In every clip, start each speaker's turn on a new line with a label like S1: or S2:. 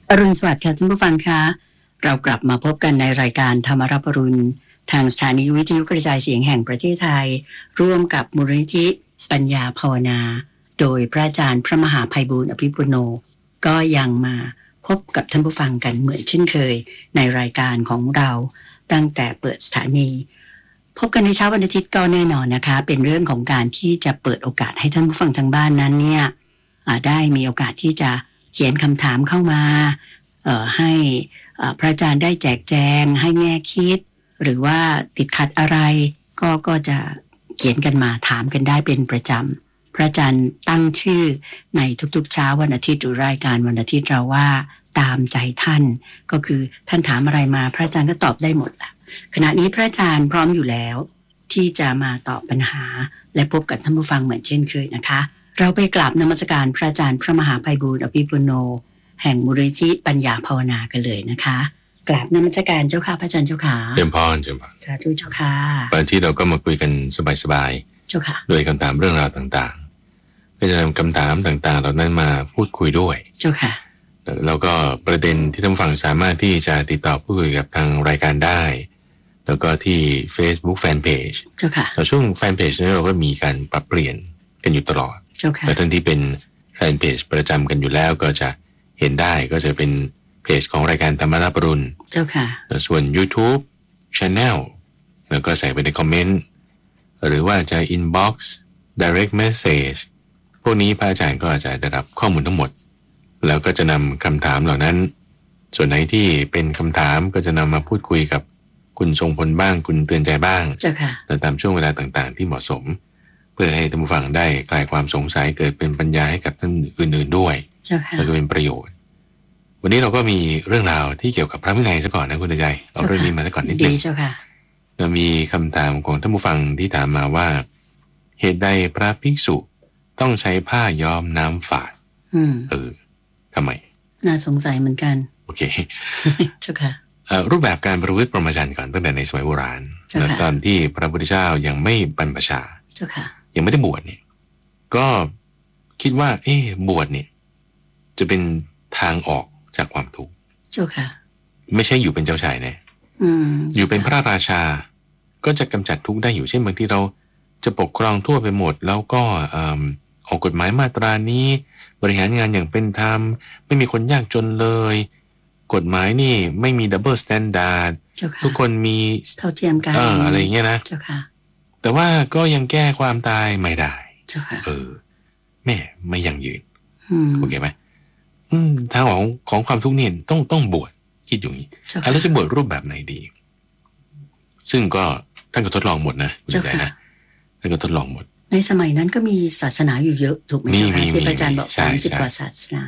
S1: อรุณสวัสดิ์ค่ะท่านผู้ฟังคะเรากลับมาพบกันในรายการธรรมรับอรุณทางสถานีวิทยุกระจายเสียงแห่งประเทศไทยร่วมกับมูลนิธิปัญญาภาวนาโดยพระอาจารย์พระมหาไพบูลย์อภิปุโนก็ยังมาพบกับท่านผู้ฟังกันเหมือนเช่นเคยในรายการของเราตั้งแต่เปิดสถานีพบกันในเช้าวันอาทิตย์ก็แน่นอนนะคะเป็นเรื่องของการที่จะเปิดโอกาสให้ท่านผู้ฟังทางบ้านนั้นเนี่ยได้มีโอกาสที่จะเขียนคำถามเข้ามาให้พระอาจารย์ได้แจกแจงให้แง่คิดหรือว่าติดขัดอะไรก็จะเขียนกันมาถามกันได้เป็นประจำพระอาจารย์ตั้งชื่อในทุกๆเช้าวันอาทิตย์หรือรายการวันอาทิตย์เราว่าตามใจท่านก็คือท่านถามอะไรมาพระอาจารย์ก็ตอบได้หมดละขณะนี้พระอาจารย์พร้อมอยู่แล้วที่จะมาตอบปัญหาและพบกับท่านผู้ฟังเหมือนเช่นเคยนะคะเราไปกราบนมัสการพระอาจารย์พระมหาไพบูลย์อภิปุโนแห่งมูลนิธิปัญญาภาวนากันเลยนะคะกราบนมัสการเจ้าค่ะพระอาจารย์เจ้าค่ะ
S2: เจริญพร
S1: สาธุเจ้าค่ะ
S2: วันที่เราก็มาคุยกันสบาย
S1: ๆเจ้าค่ะ
S2: โดยคำถามเรื่องราวต่างๆก็จะนำคำถามต่างๆเหล่านั้นมาพูดคุยด้วย
S1: เจ้าค่ะ
S2: แล้วก็ประเด็นที่ท่านฟังสามารถที่จะติดต่อพูดคุยกับทางรายการได้แล้วก็ที่ Facebook Fanpage
S1: เจ้าค่ะ
S2: แล้วช่วง Fanpage นี้เราก็มีการปรับเปลี่ยนกันอยู่ตลอด
S1: เจ้าค่ะ
S2: แต่ท่านที่เป็น Fanpage ประจำกันอยู่แล้วก็จะเห็นได้ก็จะเป็นเพจของรายการธรรมรับอรุณ
S1: เจ้าค่ะ
S2: ส่วน YouTube Channel แล้วก็ใส่ไปในคอมเมนต์หรือว่าจะ Inbox Direct Message พวกนี้พระอาจารย์ก็จะได้รับข้อมูลทั้งหมดแล้วก็จะนำคำถามเหล่านั้นส่วนไหนที่เป็นคำถามก็จะนำมาพูดคุยกับคุณทรงพลบ้างคุณเตือนใจบ้าง
S1: เจ้าค่ะ
S2: ตามช่วงเวลาต่างๆที่เหมาะสมเพื่อให้ท่านผู้ฟังได้คลายความสงสัยเกิดเป็นปัญญาให้กับท่านอื่นๆด้วยแล้วก็เป็นประโยชน์วันนี้เราก็มีเรื่องราวที่เกี่ยวกับพระวินัยซะก่อนนะคุณใจเอาเรื่องนี้มาซะก่อนนิดนึง
S1: เจ้าค่ะ
S2: เรามีคำถามของท่านผู้ฟังที่ถามมาว่าเหตุใดพระภิกษุต้องใช้ผ้าย้อมน้ำฝาดทำไม
S1: น่าสงสัยเหมือนกัน
S2: โอเค
S1: เจ้าค่ะ
S2: รูปแบบการประพฤติพรหมจรรย์ก่อนตั้งแต่ในสมัยโบราณแล้วตอนที่พระพุทธเจ้ายังไม่บรรพชายังไม่ได้บวชเนี่ยก็คิดว่าบวชเนี่ยจะเป็นทางออกจากความทุกข์
S1: เจ้าค่ะ
S2: ไม่ใช่อยู่เป็นเจ้าชายนะอยู่เป็นพระราชาก็จะกำจัดทุกข์ได้อยู่เช่นบางทีเราจะปกครองทั่วไปหมดแล้วก็ออกกฎหมายมาตรานี้บริหารงานอย่างเป็นธรรมไม่มีคนยากจนเลยกฎหมายนี่ไม่มีดับเบิลสแตนดาร์ดทุกคนมี
S1: เท่าเทียมกัน
S2: อะไรอย่างเงี้ยนะแต่ว่าก็ยังแก้ความตายไม่ได้แม่ไม่ยั่งยืนโอเคไหมทางของความทุกข์นี่ต้องบวชคิดอย่างนี้แล้วจะบวชรูปแบบไหนดีซึ่งก็ท่านก็ทดลองหมดนะคุณใจนะท่านก็ทดลองหมด
S1: ในสมัยนั้นก็มีศาสนาอยู่เยอะถูกไหมที่พระอาจารย์บอก30 กว่าศาสนา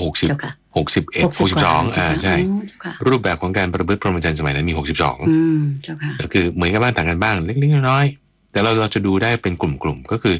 S2: 61 62ใช่รูปแบบของการประพฤติพรหมจรรย์สมัยนั้นมี62ก็คือเหมือนกันบ้างต่างกันบ้างเล็กๆน้อยๆแต่เราจะดูได้เป็นกลุ่มๆก็คือ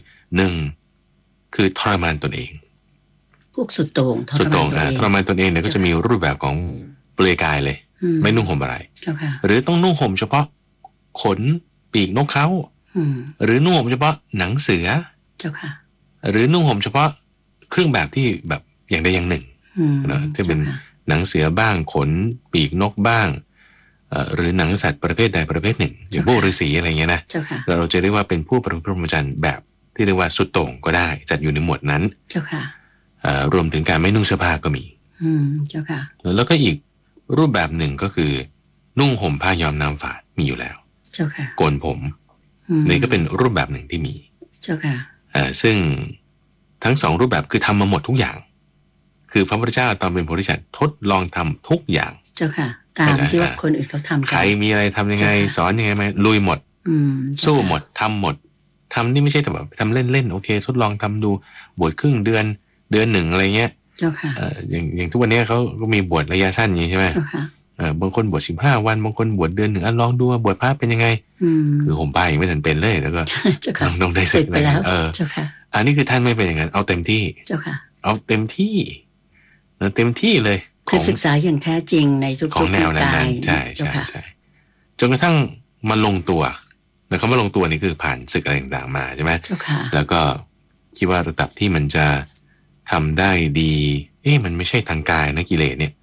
S2: 1คือทรมานตนเอง
S1: พวกสุดโต่ง
S2: ทรมานตนเองเนี่ยก็จะมีรูปแบบของเปลือยกายเลยไม่นุ่งห่มอะไรหรือต้องนุ่งห่มเฉพาะขนปีกนกเขาหรือนุ่งห่มเฉพาะหนังเสือหรือนุ่งห่มเฉพาะเครื่องแบบที่แบบอย่างใดอย่างหนึ่งนะที่เป็นหนังเสือบ้างขนปีกนกบ้างหรือหนังสัตว์ประเภทใดประเภทหนึ่งอย่างพวกฤาษีอะไรเงี้ยนะเราจะเรียกว่าเป็นผู้ประพฤติพรหมจรรย์แบบที่เรียกว่าสุดโต่งก็ได้จัดอยู่ในหมวดนั้นรวมถึงการไม่นุ่งเสื้อผ้าก็มีแล้วก็อีกรูปแบบหนึ่งก็คือนุ่งห่มผ้าย้อมน้ำฝาดมีอยู่แล้วโกนผมนี่ก็เป็นรูปแบบหนึ่งที่มีซึ่งทั้งสองรูปแบบคือทำมาหมดทุกอย่างคือพระพุทธเจ้าตอนเป็นโพธิสัตว์ทดลองทำทุกอย่าง
S1: เจ้าค่ะตามที่ว่าคนอื่นเขาทำ
S2: ใครมีอะไรทำยังไงสอนยังไงไหมลุยหมดสู้หมดทำหมดทำนี่ไม่ใช่แต่แบบทำเล่นๆโอเคทดลองทำดูบวชครึ่งเดือนหนึ่งอะไรเงี้ยอย่างทุกวันนี้เขาก็มีบวชระยะสั้นอย่างนี้ใช่ไหมบางคนบวช15 วันบางคนบวชเดือนหนึ่งลองดูว่าบวชพระเป็นยังไงคือห่มผ้ายังไม่ทันเป็นเลยแล้วก็ต้องได้ศึกเลยอันนี้คือท่านไม่เป็นอย่างนั้นเอาเต็มที่เอาเต็มที่เลย
S1: คือศึกษาอย่างแท้จริงในทุกๆ
S2: ของแนวนั้นใช่จนกระทั่งมาลงตัวแล้วเขามาลงตัวนี่คือผ่านศึกอะไรต่างๆมาใช่ไหมแล้วก็คิดว่าระดับที่มันจะทำได้ดีมันไม่ใช่ทางกายนะกิเลสเนี่ย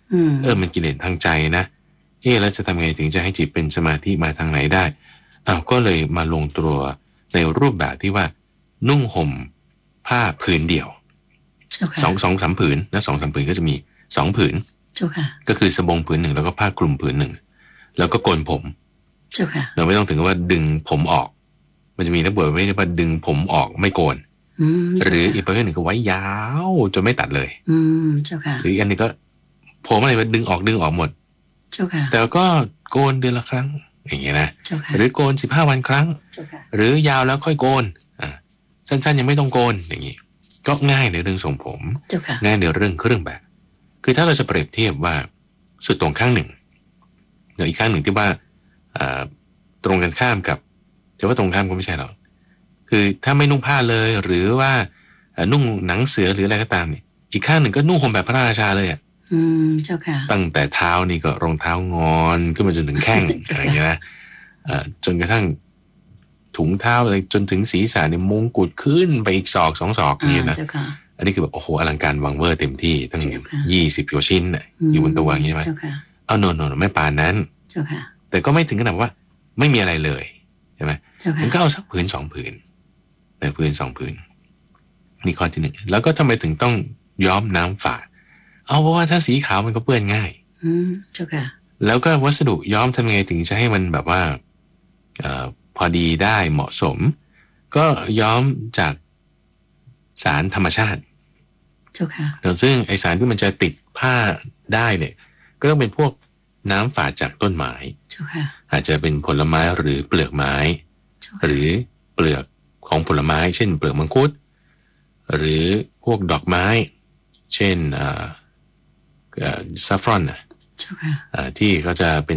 S2: มันกิเลสทางใจนะแล้วจะทำไงถึงจะให้จิตเป็นสมาธิมาทางไหนได้ก็เลยมาลงตัวในรูปแบบที่ว่านุ่งห่มผ้าผืนเดียวสองสามผืนนะ2-3 ผืนก็จะมี2 ผืนก็คือสบงผืนหนึ่งแล้วก็ผ้าคลุมผืนหนึ่งแล้วก็โกนผมเราไม่ต้องถึงว่าดึงผมออกมันจะมีนักบวชไม่ใช่ว่าดึงผมออกไม่โกนหรืออีกประเภทหนึ่งก็ไว้ยาวจนไม่ตัดเลยหรืออีกอันนึงก็ผมอะไรว่าดึงออกหมดแต่ก็โกนเดือนละครั้งอย่างเงี้ยนะหรือโกน15 วันครั้งหรือยาวแล้วค่อยโกนสั้นๆยังไม่ต้องโกนอย่างงี้ก็ง่ายในเรื่องทรงผมง่ายในเรื่องเครื่องแบบคือถ้าเราจะเปรียบเทียบว่าสุดตรงข้างหนึ่งหรืออีกข้างหนึ่งที่ว่าตรงกันข้ามกับจะว่าตรงข้ามก็ไม่ใช่หรอกคือถ้าไม่นุ่งผ้าเลยหรือว่านุ่งหนังเสือหรืออะไรก็ตามเนี่ยอีกข้างหนึ่งก็นุ่งห่มแบบพระราชาเลย
S1: เจ้าค่ะ
S2: ตั้งแต่เท้านี่ก็รองเท้างอนขึ้นมาจนถึงแข้ง อะไรอย่างเงี้ยนะจนกระทั่งถุงเท้าอะไรจนถึงศีรษะเนี่ยมงกุฎขึ้นไปอีก2 ศอกนี่นะอันนี้คือแบบโอ้โหอลังการวังเวอร์เต็มที่ตั้ง20 กว่าชิ้นอยู่บนตัวอย่างนี้ใช่ไหมโนไม่ปานนั้นแต่ก็ไม่ถึงขนาดว่าไม่มีอะไรเลยใช่ไหมมันก็เอาสักผืน 2 ผืนแต่ผืน 2 ผืนนี่ข้อที่ 1แล้วก็ทำไมถึงต้องย้อมน้ำฝาดเพราะว่าถ้าสีขาวมันก็เปื้อนง่ายแล้วก็วัสดุย้อมทำยังไงถึงจะให้มันแบบว่าพอดีได้เหมาะสมก็ย้อมจากสารธรรมชาติซึ่งไอสารที่มันจะติดผ้าได้เนี่ยก็ต้องเป็นพวกน้ำฝาดจากต้นไม้อาจจะเป็นผลไม้หรือเปลือกไม้หรือเปลือกของผลไม้เช่นเปลือกมังคุดหรือพวกดอกไม้เช่นซัฟฟรอนที่เขาจะเป็น